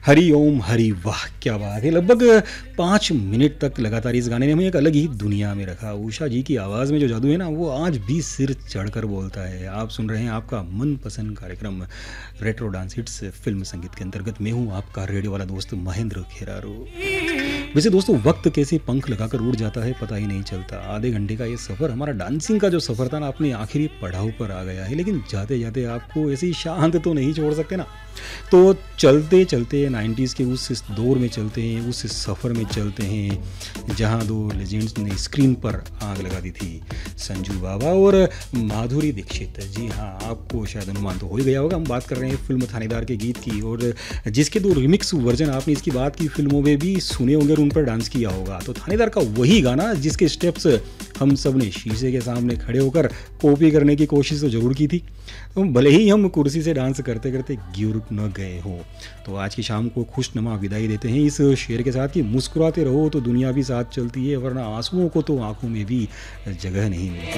हरि ओम हरि वाह क्या बात है। लगभग 5 मिनट तक लगातार इस गाने ने हमें एक अलग ही दुनिया में रखा। उषा जी की आवाज़ में जो जादू है ना वो आज भी सिर चढ़कर बोलता है। आप सुन रहे हैं आपका मनपसंद कार्यक्रम रेट्रो डांस हिट्स फिल्म संगीत के अंतर्गत। मैं हूँ आपका रेडियो वाला दोस्त महेंद्र खेरारू। वैसे दोस्तों वक्त कैसे पंख लगाकर उड़ जाता है पता ही नहीं चलता। आधे घंटे का ये सफ़र हमारा डांसिंग का जो सफ़र था ना अपने आखिरी पड़ाव पर आ गया है। लेकिन जाते जाते आपको ऐसे ही शांत तो नहीं छोड़ सकते ना। तो चलते चलते 90s के उस दौर में चलते हैं, उस सफ़र में चलते हैं जहां दो लेजेंड्स ने स्क्रीन पर आग लगा दी थी, संजू बाबा और माधुरी दीक्षित। जी हाँ, आपको शायद अनुमान तो हो ही गया होगा। हम बात कर रहे हैं फिल्म थानेदार के गीत की, और जिसके दो रिमिक्स वर्जन आपने इसकी बात की फिल्मों में भी सुने होंगे और उन पर डांस किया होगा। तो थानेदार का वही गाना जिसके स्टेप्स हम सब ने शीशे के सामने खड़े होकर कॉपी करने की कोशिश तो ज़रूर की थी, तो भले ही हम कुर्सी से डांस करते करते गिर न गए हो। तो आज की शाम को खुशनुमा विदाई देते हैं इस शेर के साथ कि मुस्कुराते रहो तो दुनिया भी साथ चलती है, वरना आंसुओं को तो आंखों में भी जगह नहीं मिलती।